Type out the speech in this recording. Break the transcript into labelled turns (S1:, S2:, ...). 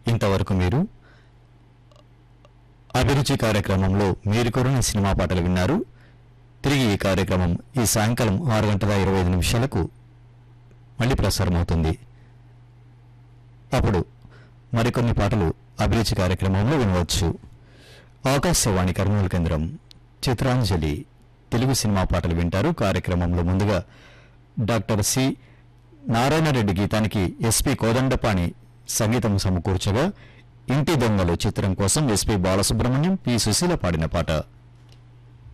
S1: ఇంతవరకు మీరు అభిరుచి కార్యక్రమంలో మీరు కోరిన సినిమా పాటలు విన్నారు. తిరిగి ఈ కార్యక్రమం ఈ సాయంకాలం 6:25 మళ్ళీ ప్రసారమవుతుంది. అప్పుడు మరికొన్ని పాటలు అభిరుచి కార్యక్రమంలో వినవచ్చు. ఆకాశవాణి కర్నూలు కేంద్రం చిత్రాంజలి తెలుగు సినిమా పాటలు వింటారు. కార్యక్రమంలో ముందుగా doctor C Narayana Reddy గీతానికి SP Kodandapani సంగీతం సమకూర్చగా ఇంటి దొంగలు చిత్రం కోసం ఎస్పి బాలసుబ్రహ్మణ్యం, పి సుశీల పాడిన పాట.